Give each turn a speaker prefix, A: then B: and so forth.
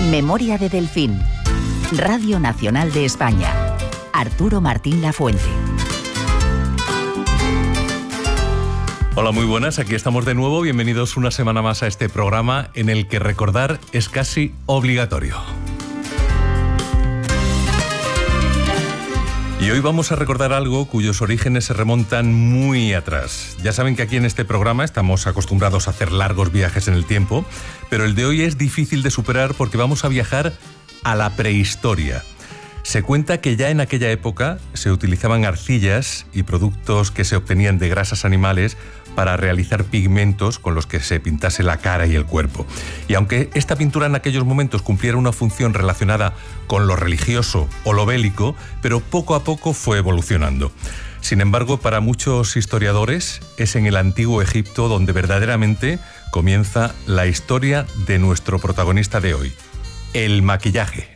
A: Memoria de Delfín. Radio Nacional de España. Arturo Martín Lafuente.
B: Hola, muy buenas, aquí estamos de nuevo. Bienvenidos una semana más a este programa en el que recordar es casi obligatorio. Y hoy vamos a recordar algo cuyos orígenes se remontan muy atrás. Ya saben que aquí en este programa estamos acostumbrados a hacer largos viajes en el tiempo, pero el de hoy es difícil de superar porque vamos a viajar a la prehistoria. Se cuenta que ya en aquella época se utilizaban arcillas y productos que se obtenían de grasas animales para realizar pigmentos con los que se pintase la cara y el cuerpo. Y aunque esta pintura en aquellos momentos cumpliera una función relacionada con lo religioso o lo bélico, pero poco a poco fue evolucionando. Sin embargo, para muchos historiadores es en el antiguo Egipto donde verdaderamente comienza la historia de nuestro protagonista de hoy, el maquillaje.